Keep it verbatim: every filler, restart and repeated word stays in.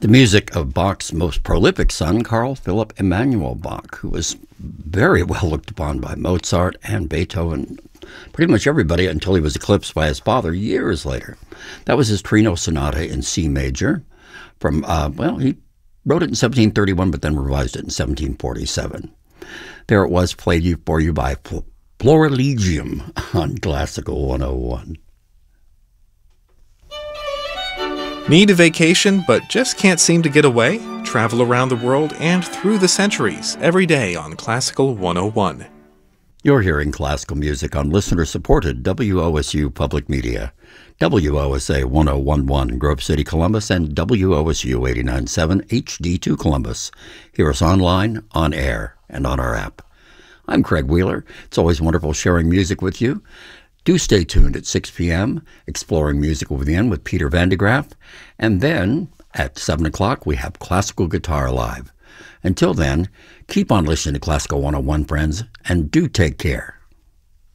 The music of Bach's most prolific son, Carl Philipp Emanuel Bach, who was very well looked upon by Mozart and Beethoven, pretty much everybody, until he was eclipsed by his father years later. That was his Trino Sonata in C major. From, uh, well, he wrote it in seventeen thirty-one, but then revised it in seventeen forty-seven. There it was, played for you by Florilegium on Classical one oh one. Need a vacation but just can't seem to get away? Travel around the world and through the centuries every day on Classical one oh one. You're hearing classical music on listener-supported W O S U Public Media, W O S A ten eleven Grove City, Columbus, and W O S U eighty-nine point seven H D two Columbus. Hear us online, on air, and on our app. I'm Craig Wheeler. It's always wonderful sharing music with you. Do stay tuned at six p.m., Exploring Music Within with Peter Van de Graaff. And then at seven o'clock, we have Classical Guitar Live. Until then, keep on listening to Classical one oh one, friends, and do take care.